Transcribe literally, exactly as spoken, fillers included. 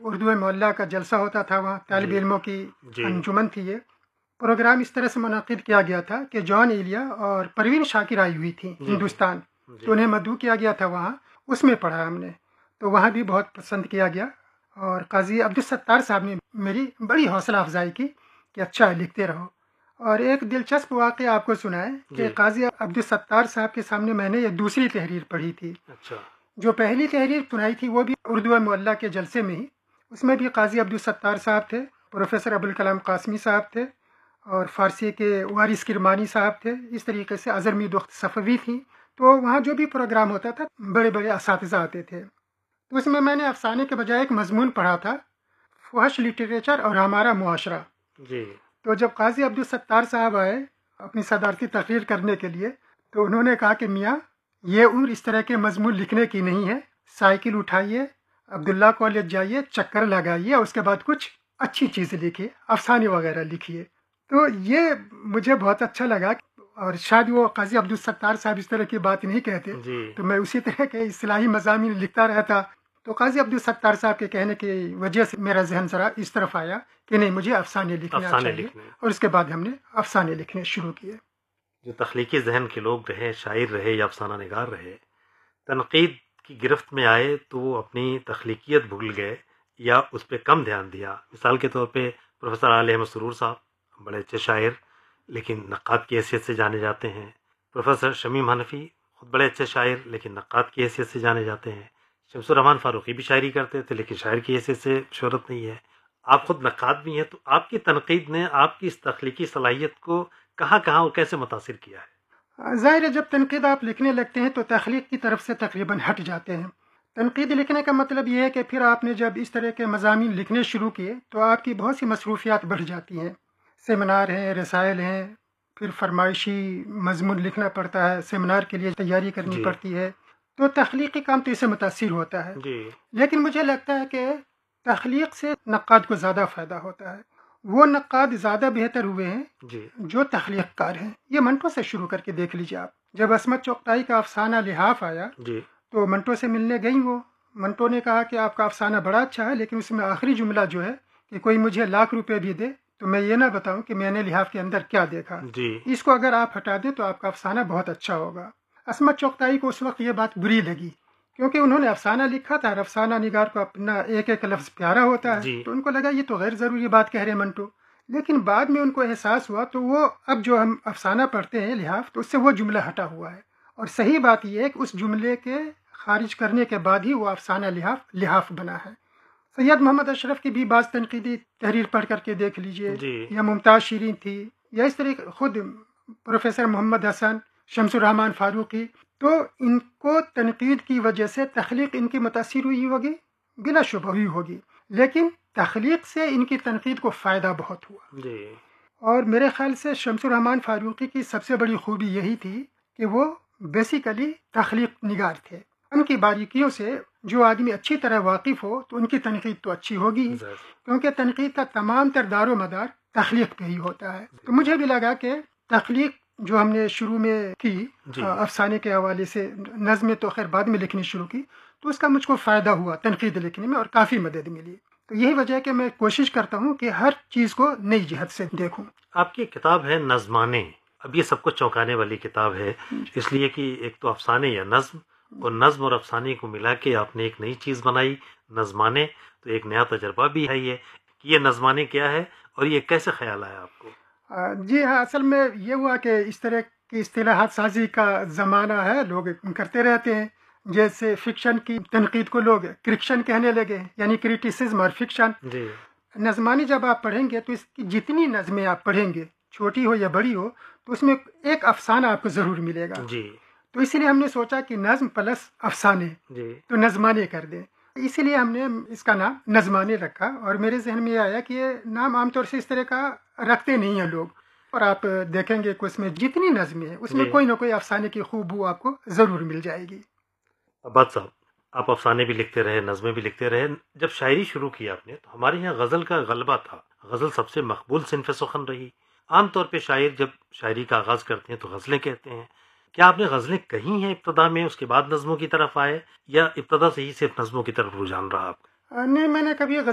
اردو معلیٰ کا جلسہ ہوتا تھا، وہاں طالب جی علموں کی جی انجمن تھی. یہ پروگرام اس طرح سے منعقد کیا گیا تھا کہ جان ایلیا اور پروین شاکر آئی ہوئی تھی جی جی ہندوستان، جی تو انہیں مدعو کیا گیا تھا وہاں، اس میں پڑھا ہم نے، تو وہاں بھی بہت پسند کیا گیا. اور قاضی عبدالستار صاحب نے میری بڑی حوصلہ افزائی کی کہ اچھا ہے، لکھتے رہو. اور ایک دلچسپ واقعہ آپ کو سنائے کہ جی قاضی عبدالستار صاحب کے سامنے میں نے یہ دوسری تحریر پڑھی تھی. اچھا جو پہلی تحریر سنائی تھی وہ بھی اردو معلیٰ کے جلسے میں ہی، اس میں بھی قاضی عبدالستار صاحب تھے، پروفیسر ابوالکلام قاسمی صاحب تھے، اور فارسی کے وارث کرمانی صاحب تھے، اس طریقے سے اظہر میر دخت صفوی تھی. تو وہاں جو بھی پروگرام ہوتا تھا بڑے بڑے اساتذہ آتے تھے. تو اس میں میں نے افسانے کے بجائے ایک مضمون پڑھا تھا، فحش لٹریچر اور ہمارا معاشرہ. جی تو جب قاضی عبدالستار صاحب آئے اپنی صدارتی تقریر کرنے کے لیے، تو انہوں نے کہا کہ میاں یہ عمر اس طرح کے مضمون لکھنے کی نہیں ہے، سائیکل اٹھائیے، عبداللہ کالج جائیے، چکر لگائیے، اور اس کے بعد کچھ اچھی چیزیں لکھیے، افسانے وغیرہ لکھیے. تو یہ مجھے بہت اچھا لگا، اور شاید وہ قاضی عبدالستار صاحب اس طرح کی بات نہیں کہتے، جی تو میں اسی طرح کے اصطلاحی مضامین لکھتا رہتا. تو قاضی عبدالستار صاحب کے کہنے کی وجہ سے میرا ذہن ذرا اس طرف آیا کہ نہیں، مجھے افسانے لکھنا افسانے چاہیے، لکھنے اور اس کے بعد ہم نے افسانے لکھنے شروع کیے. جو تخلیقی ذہن کے لوگ رہے، شاعر رہے یا افسانہ نگار رہے، تنقید کی گرفت میں آئے تو وہ اپنی تخلیقیت بھول گئے یا اس پہ کم دھیان دیا. مثال کے طور پہ پروفیسر اعلی احمد سرور صاحب بڑے اچھے شاعر لیکن نقاد کی حیثیت سے جانے جاتے ہیں. پروفیسر شمیم حنفی خود بڑے اچھے شاعر لیکن نقاد کی حیثیت سے جانے جاتے ہیں. شمس الرحمن فاروقی بھی شاعری کرتے تھے لیکن شاعر کی حیثیت سے شہرت نہیں ہے. آپ خود نقاد بھی ہیں، تو آپ کی تنقید نے آپ کی اس تخلیقی صلاحیت کو کہاں کہاں اور کیسے متاثر کیا ہے؟ ظاہر ہے جب تنقید آپ لکھنے لگتے ہیں تو تخلیق کی طرف سے تقریباً ہٹ جاتے ہیں. تنقید لکھنے کا مطلب یہ ہے کہ پھر آپ نے جب اس طرح کے مضامین لکھنے شروع کیے تو آپ کی بہت سی مصروفیات بڑھ جاتی ہیں. سیمینار ہیں، رسائل ہیں، پھر فرمائشی مضمون لکھنا پڑتا ہے، سیمینار کے لیے تیاری کرنی جی پڑتی ہے، تو تخلیقی کام تو اس سے متاثر ہوتا ہے. جی لیکن مجھے لگتا ہے کہ تخلیق سے نقاد کو زیادہ فائدہ ہوتا ہے. وہ نقاد زیادہ بہتر ہوئے ہیں جی جو تخلیق کار ہیں. یہ منٹو سے شروع کر کے دیکھ لیجیے آپ. جب عصمت چغتائی کا افسانہ لحاف آیا جی تو منٹو سے ملنے گئی وہ. منٹو نے کہا کہ آپ کا افسانہ بڑا اچھا ہے، لیکن اس میں آخری جملہ جو ہے کہ کوئی مجھے لاکھ روپے بھی دے تو میں یہ نہ بتاؤں کہ میں نے لحاف کے اندر کیا دیکھا. جی اس کو اگر آپ ہٹا دیں تو آپ کا افسانہ بہت اچھا ہوگا. عصمت چغتائی کو اس وقت یہ بات بری لگی کیونکہ انہوں نے افسانہ لکھا تھا اور افسانہ نگار کو اپنا ایک ایک لفظ پیارا ہوتا ہے، جی تو ان کو لگا یہ تو غیر ضروری بات کہہ رہے منٹو. لیکن بعد میں ان کو احساس ہوا تو وہ اب جو ہم افسانہ پڑھتے ہیں لحاف، تو اس سے وہ جملہ ہٹا ہوا ہے. اور صحیح بات یہ ہے کہ اس جملے کے خارج کرنے کے بعد ہی وہ افسانہ لحاف لحاف بنا ہے. سید محمد اشرف کی بھی بعض تنقیدی تحریر پڑھ کر کے دیکھ لیجئے، جی یا ممتاز شیرین تھی، یا اس طریقے خود پروفیسر محمد حسن، شمس الرحمن فاروقی. تو ان کو تنقید کی وجہ سے تخلیق ان کی متاثر ہوئی ہوگی، بلا شبہ ہوئی ہوگی، لیکن تخلیق سے ان کی تنقید کو فائدہ بہت ہوا. جی اور میرے خیال سے شمس الرحمن فاروقی کی سب سے بڑی خوبی یہی تھی کہ وہ بیسیکلی تخلیق نگار تھے. ان کی باریکیوں سے جو آدمی اچھی طرح واقف ہو تو ان کی تنقید تو اچھی ہوگی ہی، ظاہر کیونکہ تنقید کا تمام تر دار و مدار تخلیق پہ ہی ہوتا ہے. تو مجھے بھی لگا کہ تخلیق جو ہم نے شروع میں کی جی آ، افسانے کے حوالے سے، نظمیں تو خیر بعد میں لکھنی شروع کی، تو اس کا مجھ کو فائدہ ہوا تنقید لکھنے میں اور کافی مدد ملی. تو یہی وجہ ہے کہ میں کوشش کرتا ہوں کہ ہر چیز کو نئی جہت سے دیکھوں. آپ کی کتاب ہے نظمانے. اب یہ سب کو چونکانے والی کتاب ہے، اس لیے کہ ایک تو افسانے یا نظم، اور نظم اور افسانے کو ملا کے آپ نے ایک نئی چیز بنائی، نظمانے. تو ایک نیا تجربہ بھی ہے یہ کہ یہ نظمانے کیا ہے اور یہ کیسے خیال آیا آپ کو؟ آ، جی ہاں، اصل میں یہ ہوا کہ اس طرح کی اصطلاحات سازی کا زمانہ ہے، لوگ کرتے رہتے ہیں. جیسے فکشن کی تنقید کو لوگ کرکشن کہنے لگے، یعنی کریٹیسزم اور فکشن. جی نظمانی جب آپ پڑھیں گے تو اس کی جتنی نظمیں آپ پڑھیں گے، چھوٹی ہو یا بڑی ہو، تو اس میں ایک افسانہ آپ کو ضرور ملے گا. جی تو اسی لیے ہم نے سوچا کہ نظم پلس افسانے جی تو نظمانے کر دیں. اسی لیے ہم نے اس کا نام نظمانے رکھا. اور میرے ذہن میں یہ آیا کہ یہ نام عام طور سے اس طرح کا رکھتے نہیں ہیں لوگ، اور آپ دیکھیں گے کہ اس میں جتنی نظمیں ہیں اس میں جی کوئی نہ کوئی افسانے کی خوبو آپ کو ضرور مل جائے گی. عباد صاحب، آپ افسانے بھی لکھتے رہے، نظمیں بھی لکھتے رہے. جب شاعری شروع کی آپ نے تو ہمارے یہاں غزل کا غلبہ تھا. غزل سب سے مقبول صنف سخن رہی. عام طور پہ شاعر جب شاعری کا آغاز کرتے ہیں تو غزلیں کہتے ہیں. کیا آپ نے غزلیں کہی ہیں ابتدا میں، اس کے بعد نظموں کی طرف آئے، یا ابتدا سے ہی صرف نظموں کی طرف رجحان رہا آپ کا؟ نہیں، میں نے کبھی